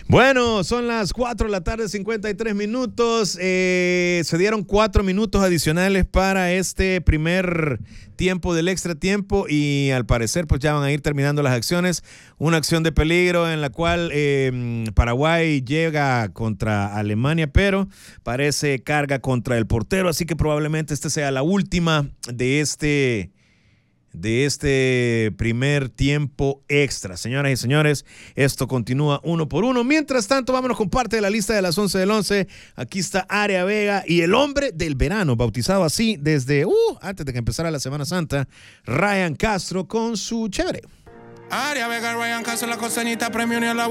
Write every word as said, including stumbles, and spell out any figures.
Bueno, son las cuatro de la tarde, cincuenta y tres minutos. Eh, se dieron cuatro minutos adicionales para este primer tiempo del extra tiempo y al parecer pues ya van a ir terminando las acciones. Una acción de peligro en la cual eh, Paraguay llega contra Alemania, pero parece carga contra el portero, así que probablemente esta sea la última de este... de este primer tiempo extra. Señoras y señores, esto continúa uno por uno. Mientras tanto, vámonos con parte de la lista de las once del once. Aquí está Área Vega y el hombre del verano, bautizado así desde uh, antes de que empezara la Semana Santa, Ryan Castro con su chévere. Área Vega, Ryan Castro, la costeñita, premio ni a la